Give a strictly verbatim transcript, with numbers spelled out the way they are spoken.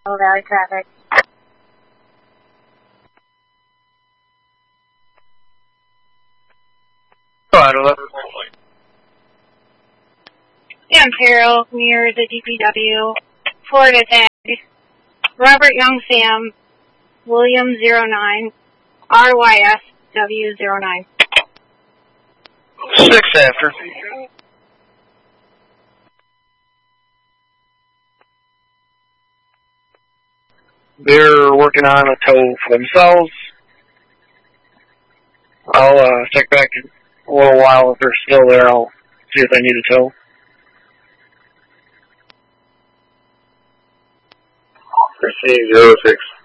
Low Valley traffic. Five eleven. Sam Carroll near the D P W. Florida tag. Robert Young Sam. William zero nine. R Y S W zero nine. Six after. They're working on a tow for themselves. I'll uh, check back in a little while. If they're still there, I'll see if they need a tow. Received zero six.